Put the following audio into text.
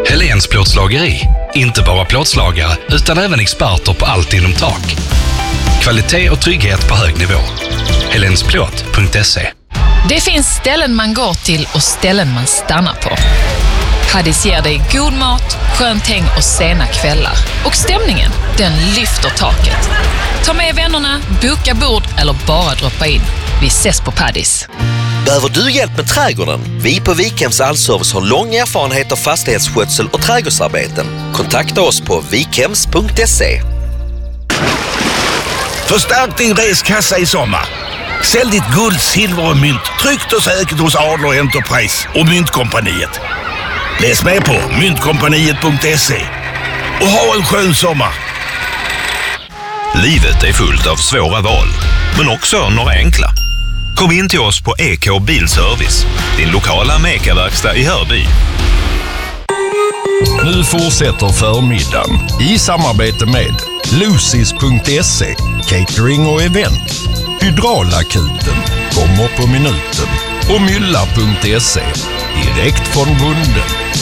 Helens plåtslageri. Inte bara plåtslagare utan även experter på allt inom tak. Kvalitet och trygghet på hög nivå. helensplåt.se. Det finns ställen man går till och ställen man stannar på. Haddis ger dig god mat, skönt häng och sena kvällar. Och stämningen, den lyfter taket. Ta med vännerna, boka bord eller bara droppa in. Vi ses på Paddis. Behöver du hjälp med trädgården? Vi på Vikhems Allservice har lång erfarenhet av fastighetsskötsel och trädgårdsarbeten. Kontakta oss på vikhems.se. Förstärk din reskassa i sommar. Sälj ditt guld, silver och mynt tryggt och säkert hos Adler Enterprise och Myntkompaniet. Läs med på myntkompaniet.se och ha en skön sommar. Livet är fullt av svåra val, men också några enkla. Kom in till oss på EK Bilservice, din lokala Meka-verkstad i Hörby. Nu fortsätter förmiddagen i samarbete med Lucis.se, catering och event. Hydraulakuten kommer på minuten och Mylla.se, direkt från bonden.